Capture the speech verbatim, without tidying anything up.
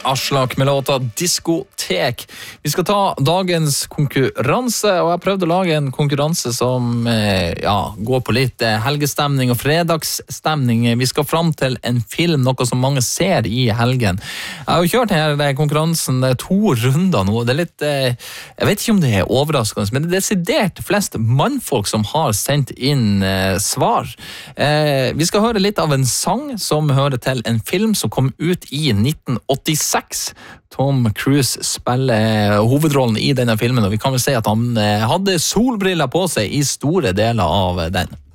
Aslak med låta Diskotek. Vi skal ta dagens konkurranse, og jeg prøvde å lage en konkurranse som ja, går på litt helgestemning og fredagsstemning. Vi skal fram til en film, noe som mange ser i helgen. Jeg har jo kjørt her konkurransen to runder nå. Det er litt, jeg vet ikke om det er overraskende, men det er desidert flest mannfolk som har sendt inn svar. Vi skal høre litt av en sang som hører til en film som kom ut i nitten åttiseks. Tom Cruise spiller hovedrollen i denne filmen, og vi kan vel si at han hadde solbriller på seg i store deler av den.